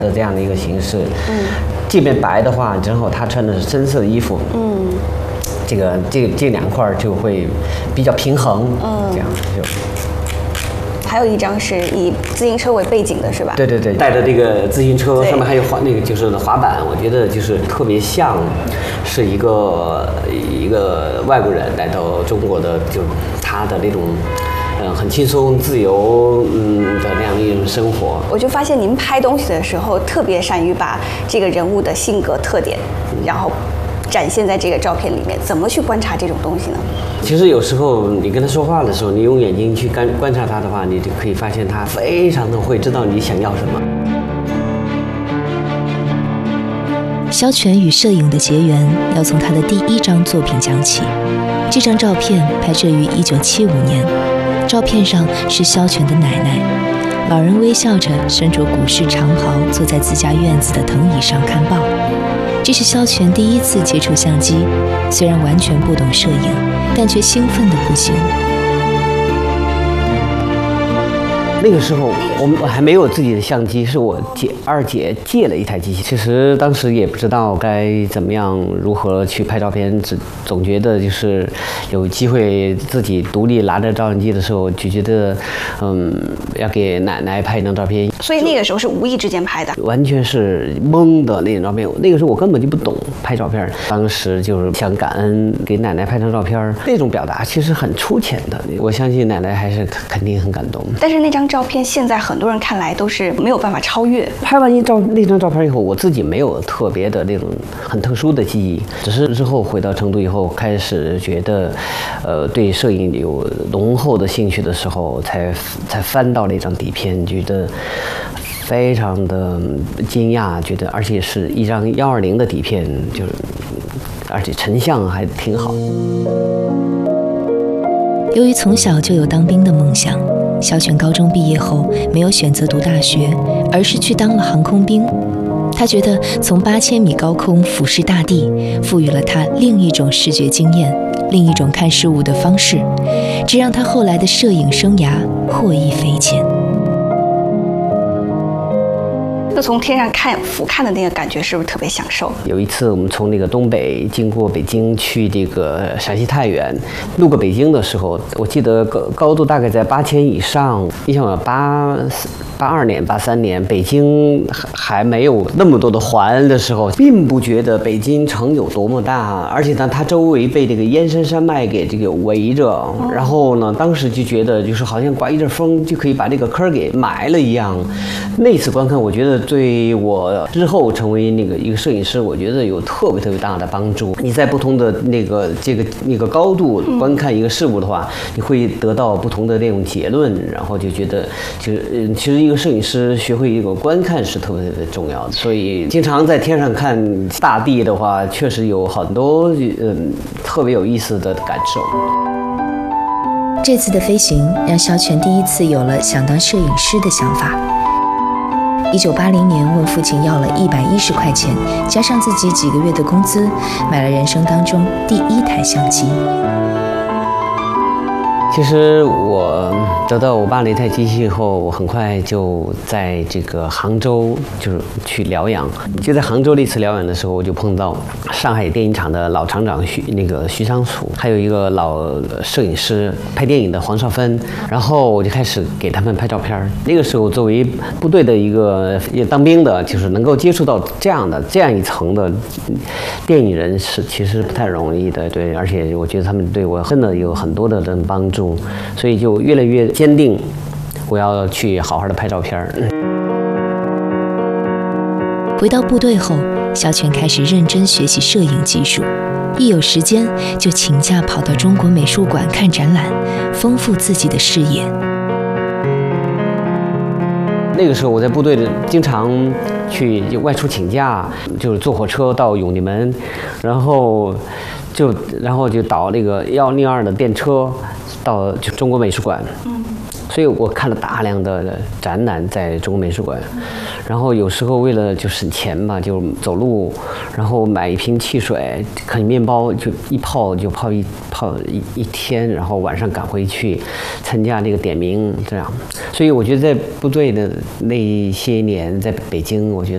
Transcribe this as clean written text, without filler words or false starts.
的这样的一个形式。这边白的话，正好他穿的是深色的衣服。这两块就会比较平衡。这样就。 还有一张是以自行车为背景的，是吧？ 对，带着这个自行车，上面还有就是滑板，我觉得就是特别像是一个外国人来到中国的，就他的那种很轻松自由的那样的一种生活。 我就发现您拍东西的时候特别善于把这个人物的性格特点，然后展现在这个照片里面。怎么去观察这种东西呢？ 其实有时候你跟他说话的时候，你用眼睛去观察他的话，你就可以发现他非常的会知道你想要什么。 萧全与摄影的结缘要从他的第一张作品讲起。这张照片拍摄于1975年，照片上是萧全的奶奶，老人微笑着身着古式长袍，坐在自家院子的藤椅上看报。这是萧全第一次接触相机，虽然完全不懂摄影，但却兴奋得不行。 那个时候我还没有自己的相机，是我二姐借了一台机器。其实当时也不知道该怎么样如何去拍照片，总觉得就是有机会自己独立拿着照相机的时候，就觉得要给奶奶拍一张照片。 所以那个时候是无意之间拍的， 完全是懵的那种照片。那个时候我根本就不懂拍照片，当时就是想感恩给奶奶拍张照片，那种表达其实很粗浅的。我相信奶奶还是肯定很感动。 但是那张照片现在很多人看来都是没有办法超越。 拍完那张照片以后，我自己没有特别的那种很特殊的记忆，只是之后回到成都以后，开始觉得，对摄影有浓厚的兴趣的时候，才翻到那张底片，觉得非常的惊讶，觉得而且是一张120的底片，就是而且成像还挺好。 由于从小就有当兵的梦想，萧全高中毕业后没有选择读大学，而是去当了航空兵。他觉得从8000米高空俯视大地，赋予了他另一种视觉经验，另一种看事物的方式，这让他后来的摄影生涯获益匪浅。 就从天上俯瞰的那个感觉，是不是特别享受？ 有一次我们从那个东北经过北京去这个陕西太原，路过北京的时候，我记得高度大概在8000以上。你想82年、83年，北京还没有那么多的环的时候，并不觉得北京城有多么大，而且呢，它周围被这个燕山山脉给这个围着。然后呢，当时就觉得就是好像刮一阵风就可以把这个坑给埋了一样。那次观看，我觉得对我日后成为一个摄影师，我觉得有特别大的帮助。你在不同的那个高度观看一个事物的话，你会得到不同的那种结论，然后就觉得其实一个摄影师学会一个观看是特别重要的。所以经常在天上看大地的话，确实有很多特别有意思的感受。 这次的飞行让萧全第一次有了想当摄影师的想法。1980年问父亲要了110块钱，加上自己几个月的工资，买了人生当中第1台相机。 其实我得到我爸那台机器以后，我很快就在这个杭州就是去疗养。就在杭州那次疗养的时候，我就碰到上海电影厂的老厂长徐昌楚，还有一个老摄影师拍电影的黄少芬，然后我就开始给他们拍照片。那个时候作为部队的一个当兵的，就是能够接触到这样一层的电影人是其实不太容易的，对，而且我觉得他们对我真的有很多的帮助。所以就越来越坚定，我要去好好的拍照片。 回到部队后，萧全开始认真学习摄影技术，一有时间就请假跑到中国美术馆看展览，丰富自己的视野。 那个时候我在部队里经常去外出请假，就是坐火车到永定门，然后就倒那个102的电车到中国美术馆。所以我看了大量的展览在中国美术馆，然后有时候为了就省钱嘛，就走路，然后买一瓶汽水，啃面包，就一泡一天，然后晚上赶回去参加这个点名这样。所以我觉得在部队的那些年，在北京，我觉得